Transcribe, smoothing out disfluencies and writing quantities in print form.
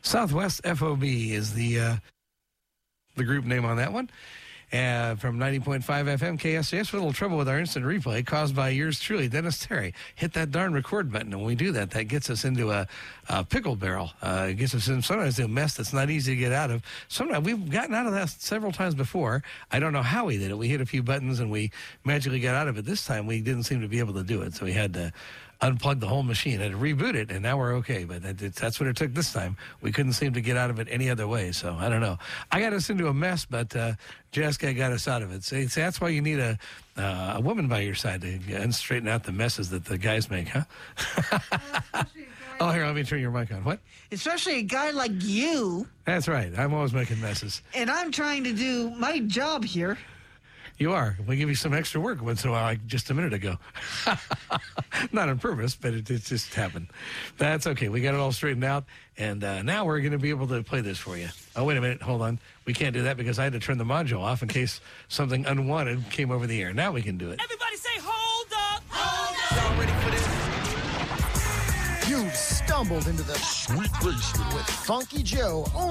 Southwest FOB is the group name on that one. From 90.5 FM KSJS, with a little trouble with our instant replay caused by yours truly, Dennis Terry. Hit that darn record button, and when we do that, that gets us into a pickle barrel. It gets us in sometimes a mess that's not easy to get out of. Sometimes we've gotten out of that several times before. I don't know how we did it. We hit a few buttons and we magically got out of it. This time we didn't seem to be able to do it, so we had to unplug the whole machine and reboot it, and now we're okay. But that's what it took this time. We couldn't seem to get out of it any other way, so I don't know. I got us into a mess, but Jessica got us out of it. So that's why you need a woman by your side to straighten out the messes that the guys make, huh? Oh, here, let me turn your mic on. What? Especially a guy like you. That's right. I'm always making messes. And I'm trying to do my job here. You are. We give you some extra work once in a while, like just a minute ago. Not on purpose, but it just happened. That's okay. We got it all straightened out, and now we're going to be able to play this for you. Oh, wait a minute. Hold on. We can't do that because I had to turn the module off in case something unwanted came over the air. Now we can do it. Everybody say, hold up! Hold up! Y'all ready for this? You've stumbled into the sweet basement with Funky Joe.